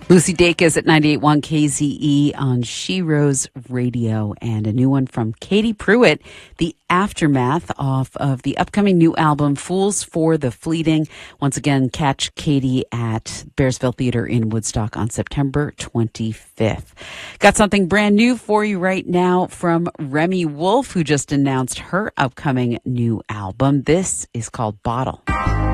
Lucy Dacus at 98.1 KZE on She Rose Radio, and a new one from Katie Pruitt, the aftermath of the upcoming new album, Fools for the Fleeting. Once again, catch Katie at Bearsville Theater in Woodstock on September 25th. Got something brand new for you right now from Remy Wolf, who just announced her upcoming new album. This is called Bottle.